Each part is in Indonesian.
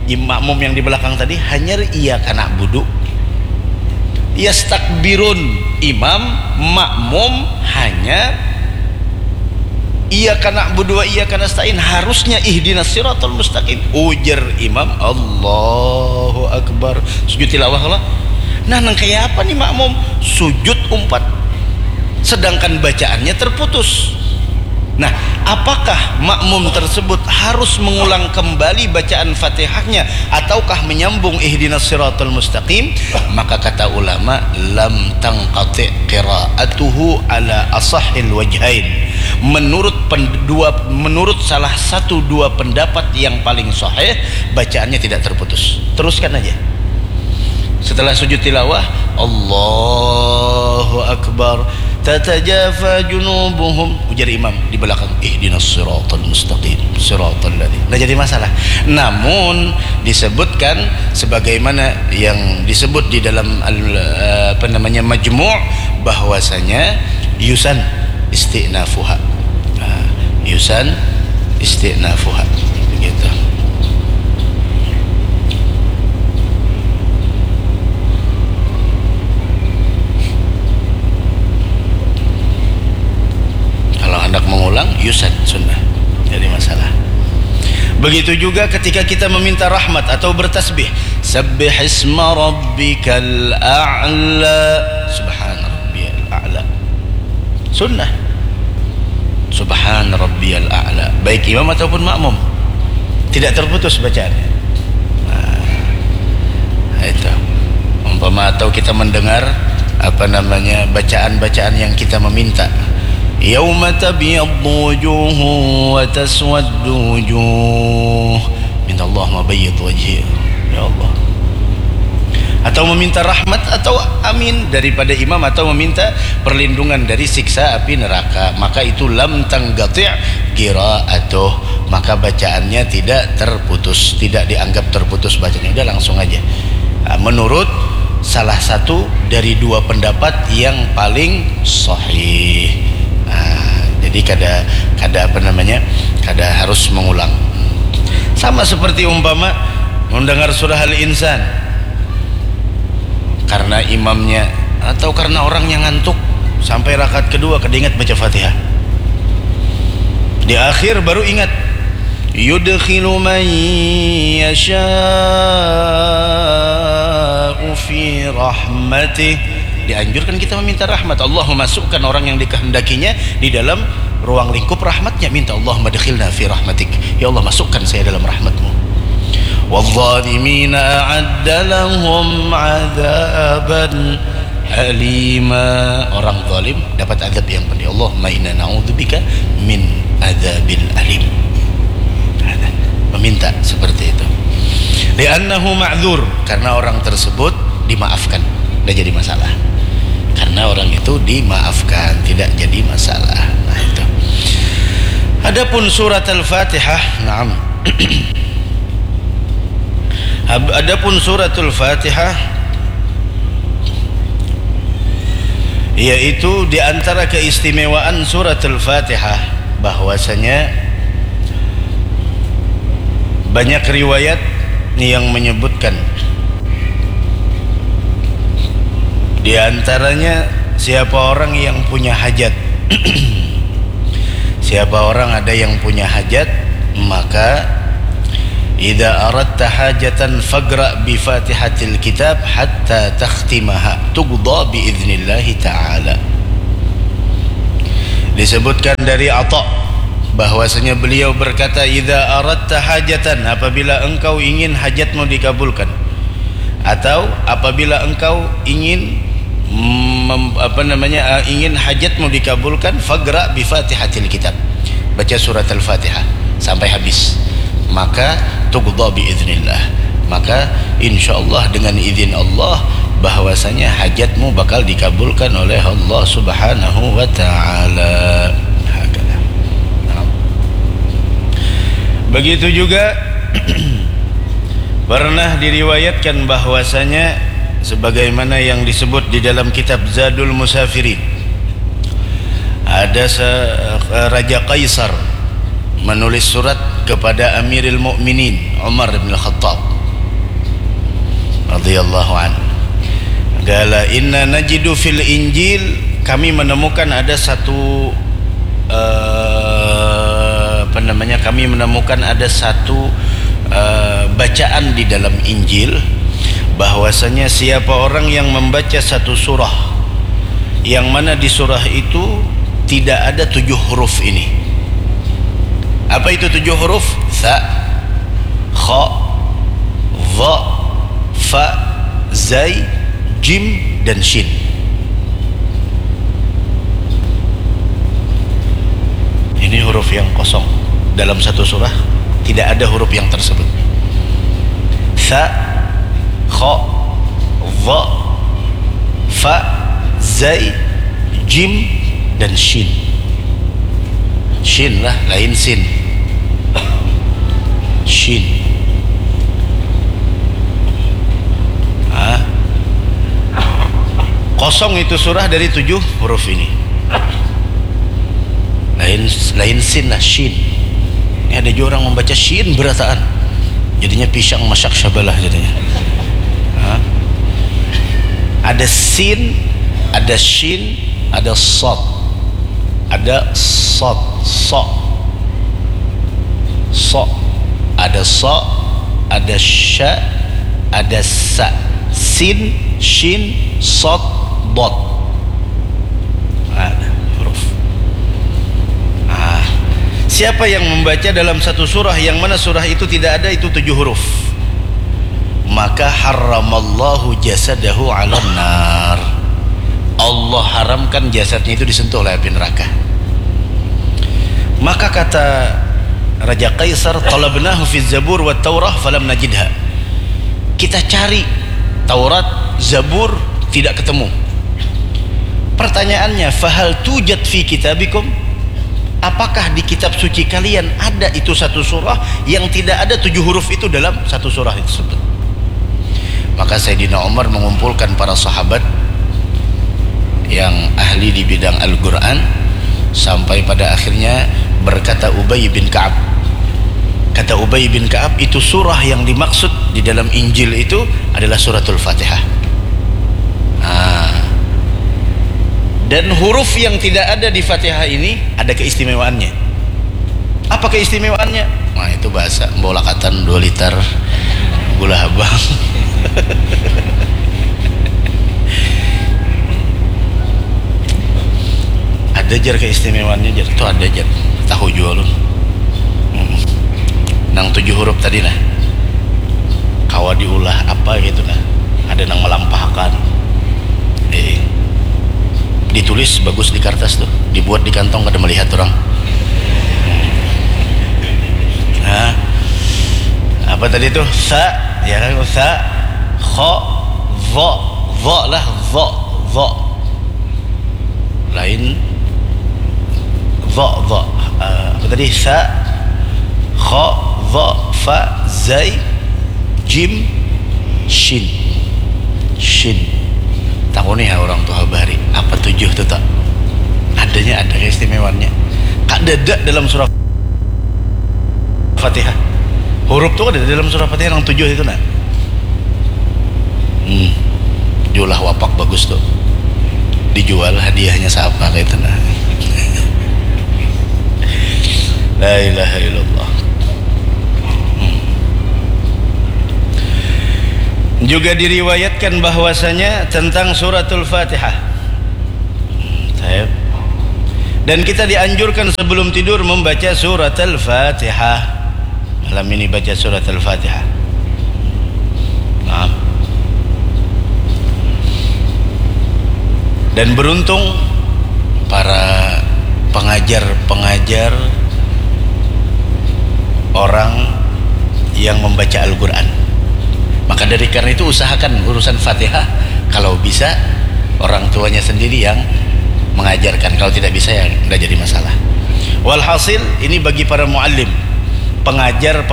makmum yang di belakang tadi hanya iyyaka na'budu, yastakbirun imam makmum hanya iyyaka na'budu wa iyyaka nasta'in, harusnya ihdinas siratal mustaqim. Ujar imam Allahu akbar, sujud tilawah lah. Nah, nang kayak apa nih makmum sujud umpat sedangkan bacaannya terputus. Nah, apakah makmum tersebut harus mengulang kembali bacaan Fatihahnya ataukah menyambung ihdinas siratal mustaqim? Maka kata ulama, lam tanqati qira'atuhu ala asahhil wajhain. Menurut salah satu dua pendapat yang paling sahih, bacaannya tidak terputus. Teruskan aja. Setelah sujud tilawah, Allahu akbar, tatajafa junubuhum, ujar imam di belakang, ihdinas siratal mustaqim siratal ladzina. Nggak jadi masalah. Namun disebutkan sebagaimana yang disebut di dalam majmu' bahwasanya yusan istinafuha. Yusan istinafuha, begitu. Kalau hendak mengulang yusan sunnah, jadi masalah. Begitu juga ketika kita meminta rahmat atau bertasbih, sabbih isma rabbikal a'la, subhana rabbiyal a'la, sunnah, subhana rabbiyal a'la, baik imam ataupun makmum, tidak terputus bacaannya. Nah, itu umpama atau kita mendengar bacaan-bacaan yang kita meminta, yauma tabyaddu wujuhun wa taswaddu wujuh, minta Allah ma bayyid wajhi, ya Allah. Atau meminta rahmat atau amin daripada imam, atau meminta perlindungan dari siksa api neraka, maka itu lam tanqati' qira'atuh, maka bacaannya tidak terputus, tidak dianggap terputus bacanya, udah langsung aja. Menurut salah satu dari dua pendapat yang paling sahih. Jadi kada harus mengulang. Sama seperti umpama mendengar surah Al-Insan, karena imamnya atau karena orang yang ngantuk sampai rakaat kedua kedingat baca Fatihah, di akhir baru ingat yudkhilu man yasha'u fi rahmatih, dianjurkan kita meminta rahmat. Allah memasukkan orang yang dikehendakinya di dalam ruang lingkup rahmatnya. Minta Allah madkhilna fi rahmatik, ya Allah masukkan saya dalam rahmatmu. wadh-dhalimina a'adda lahum 'adzaban alima, orang zalim dapat azab yang pedih. Allahumma inna na'udzubika min adzabil alim. Meminta seperti itu. Li'annahu ma'dzur, karena orang tersebut dimaafkan, tidak jadi masalah. Karena orang itu dimaafkan, tidak jadi masalah. Nah itu. Adapun surat Al-Fatihah, na'am. Adapun suratul Fatihah, yaitu di antara keistimewaan suratul Fatihah bahwasanya banyak riwayat yang menyebutkan, di antaranya siapa orang yang punya hajat siapa orang ada yang punya hajat, maka idza aradta hajatan fagra bi fatihatil kitab hatta takhtimaha tuqda bi idznillah ta'ala. Disebutkan dari Atha bahwasanya beliau berkata, idza aradta hajatan, apabila engkau ingin hajatmu dikabulkan, atau apabila engkau ingin ingin hajatmu dikabulkan, fagra bi fatihatil kitab, baca surat Al-Fatihah sampai habis, maka tuqda bi idznillah, maka insyaallah dengan izin Allah bahwasanya hajatmu bakal dikabulkan oleh Allah Subhanahu wa taala. Begitu juga pernah diriwayatkan bahwasanya sebagaimana yang disebut di dalam kitab Zadul Musafirin, ada Raja Kaisar menulis surat kepada Amirul Mukminin Umar bin Khattab radhiyallahu anhu. Qala inna najidu fil Injil, kami menemukan ada satu kami menemukan ada satu bacaan di dalam Injil, bahwasanya siapa orang yang membaca satu surah yang mana di surah itu tidak ada 7 huruf ini. Apa itu 7 huruf? Tha, kha, dha, fa, zai, jim, dan shin. Ini huruf yang kosong dalam satu surah, tidak ada huruf yang tersebut. Tha, kha, dha, fa, zai, jim, dan shin. Shin lah, lain sin. Shin. Kosong itu surah dari 7 huruf ini. Lain sin lah, shin. Ini ada juga orang membaca shin berataan, jadinya pisang masak syabalah jadinya. Ada sin, ada shin, ada sod, ada sod, so, ada so, ada sya, ada sa, sin, shin, sod, dot. Ada huruf. Siapa yang membaca dalam satu surah yang mana surah itu tidak ada itu 7 huruf, maka haramallahu jasadahu 'alan nar. Allah haramkan jasadnya itu disentuh oleh api neraka. Maka kata Raja Kaisar, talabnahu fi Zabur wa Taurah falam najidha. Kita cari Taurat, Zabur, tidak ketemu. Pertanyaannya, fahal tujad fi kitabikum? Apakah di kitab suci kalian ada itu satu surah yang tidak ada 7 huruf itu dalam satu surah tersebut? Maka Sayyidina Umar mengumpulkan para sahabat yang ahli di bidang Al-Quran, sampai pada akhirnya berkata Ubay bin Ka'ab. Kata Ubay bin Ka'ab, itu surah yang dimaksud di dalam Injil itu adalah suratul Fatihah. Dan huruf yang tidak ada di Fatihah ini ada keistimewaannya. Apa keistimewaannya? Nah, itu bahasa bolakatan 2 liter gula abang. Ada jar keistimewaannya jar, itu ada jar, tahu jual lu. Nang 7 huruf tadi nah, kawa diulah apa gitu nah, ada nang melampahkan. Ditulis bagus di kertas tuh, dibuat di kantong kada melihat orang. Apa tadi tuh? Sa, ya kan? Sa, kha, dha lah, dha. Lain dha. Apa tadi? Sa, kha, dha, fa, zai, jim, shin. Tahu nih orang tua bahari apa 7 itu tak? Adanya ada keistimewaannya. Kak dadak dalam surah Fatihah. Huruf tuh ada dalam surah Fatihah yang 7 itu nak. Jualah wapak bagus tuh. Dijual hadiahnya siapa kayak itu nah. La ilaha illallah. Juga diriwayatkan bahwasanya tentang suratul Fatihah. Dan kita dianjurkan sebelum tidur membaca suratul Fatihah. Malam ini baca suratul Fatihah. Nah. Dan beruntung para pengajar orang yang membaca Al-Quran. Maka dari karena itu usahakan urusan Fatihah kalau bisa orang tuanya sendiri yang mengajarkan, kalau tidak bisa ya tidak jadi masalah. Walhasil ini bagi para muallim, pengajar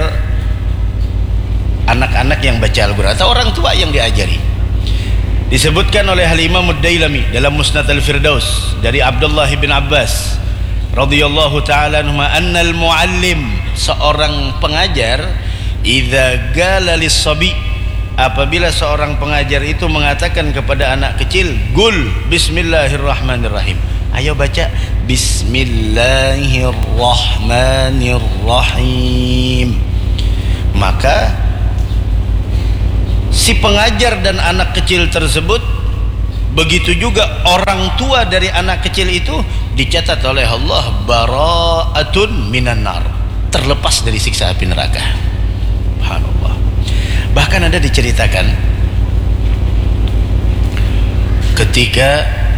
anak-anak yang baca Al-Quran atau orang tua yang diajari. Disebutkan oleh Al-Imam Ad-Dailami dalam Musnad Al-Firdaus dari Abdullah bin Abbas radhiyallahu ta'ala anhuma, annal muallim, seorang pengajar, idza qala lis-sabi, apabila seorang pengajar itu mengatakan kepada anak kecil, "Qul bismillahirrahmanirrahim." Ayo baca bismillahirrahmanirrahim. Maka si pengajar dan anak kecil tersebut, begitu juga orang tua dari anak kecil itu, dicatat oleh Allah bara'atun minan nar, terlepas dari siksa api neraka. Subhanallah. Bahkan ada diceritakan ketika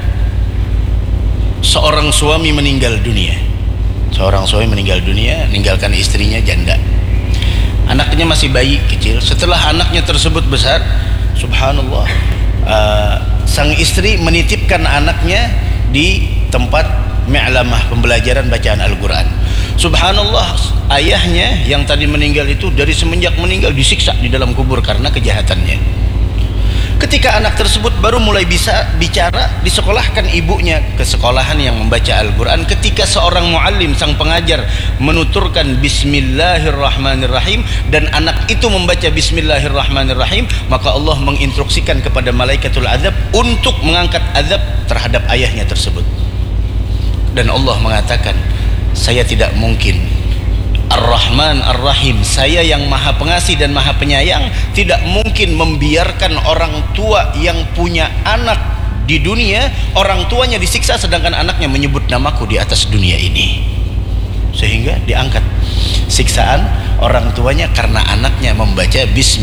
seorang suami meninggal dunia. Seorang suami meninggal dunia, meninggalkan istrinya janda. Anaknya masih bayi kecil. Setelah anaknya tersebut besar, subhanallah, sang istri menitipkan anaknya di tempat mi'lamah, pembelajaran bacaan Al-Quran. Subhanallah, ayahnya yang tadi meninggal itu dari semenjak meninggal disiksa di dalam kubur karena kejahatannya. Ketika anak tersebut baru mulai bisa bicara, disekolahkan ibunya ke sekolahan yang membaca Al-Quran. Ketika seorang muallim, sang pengajar, menuturkan bismillahirrahmanirrahim dan anak itu membaca bismillahirrahmanirrahim, maka Allah menginstruksikan kepada malaikatul azab untuk mengangkat azab terhadap ayahnya tersebut. Dan Allah mengatakan, saya tidak mungkin, Ar-Rahman Ar-Rahim, saya yang maha pengasih dan maha penyayang, tidak mungkin membiarkan orang tua yang punya anak di dunia, orang tuanya disiksa sedangkan anaknya menyebut namaku di atas dunia ini. Sehingga diangkat siksaan orang tuanya karena anaknya membaca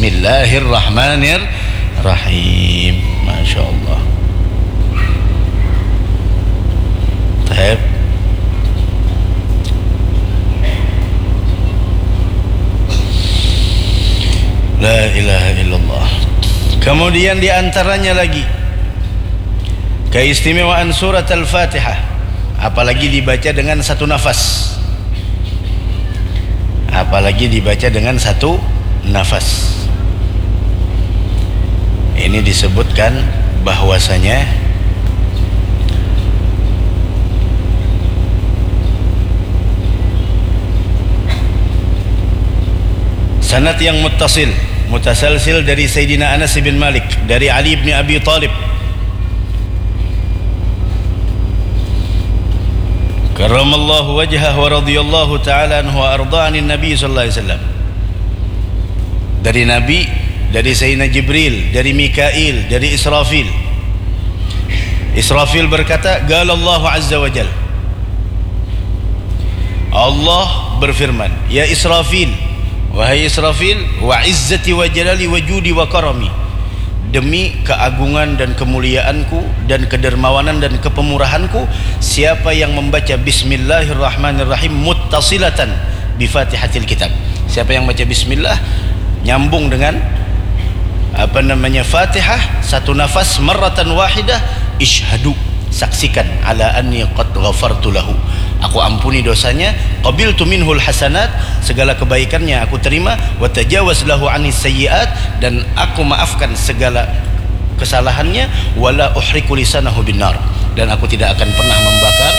bismillahirrahmanirrahim. Masya Allah. Tahib. La ilaha illallah. Kemudian diantaranya lagi keistimewaan surat Al-Fatihah, apalagi dibaca dengan satu nafas. Apalagi dibaca dengan satu nafas. Ini disebutkan bahwasanya sanad yang mutasalsil dari Sayyidina Anas bin Malik, dari Ali bin Abi Talib karramallahu wajhahu wa radhiyallahu ta'ala anhu wa arda'ani Nabi sallallahu alaihi wasallam, dari Nabi, dari Sayyidina Jibril, dari Mikail, dari Israfil. Israfil berkata, qala Allah azza wa jalla, Allah berfirman, ya Israfil, wahai Israfil, wa izzati wa jalali wa judi wa karami, demi keagungan dan kemuliaanku dan kedermawanan dan kepemurahanku, siapa yang membaca bismillahirrahmanirrahim muttasilatan bi fatihatil kitab, siapa yang baca bismillah nyambung dengan Fatihah, satu nafas, marratan wahidah, ishhadu, saksikan, ala anni qad ghafartu lahu, aku ampuni dosanya, qabiltu minhul hasanat, segala kebaikannya aku terima, wa tajawaz lahu anis sayyiat, dan aku maafkan segala kesalahannya, wala uhriku lisanahu binnar, dan aku tidak akan pernah membakar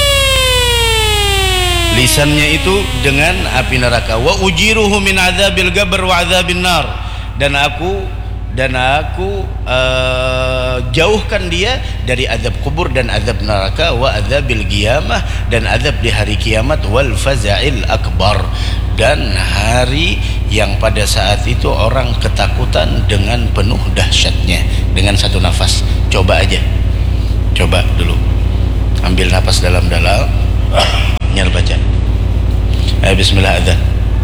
lisannya itu dengan api neraka, wa ujiruhu min adzabil qabr wa adzabin nar, dan aku jauhkan dia dari azab kubur dan azab neraka, wa adzabil qiyamah, dan azab di hari kiamat, wal faza'il akbar, dan hari yang pada saat itu orang ketakutan dengan penuh dahsyatnya, dengan satu nafas. Coba aja, coba dulu, ambil nafas dalam-dalam, nyal baca. Bismillah, adzan.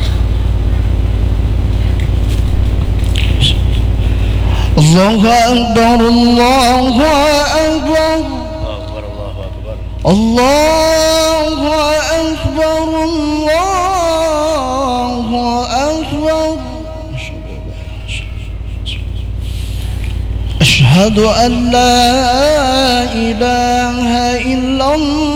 Allahu Akbar, Allahu Akbar, Allahu Akbar, Allahu Akbar. Asyhadu an la ilaha illallah.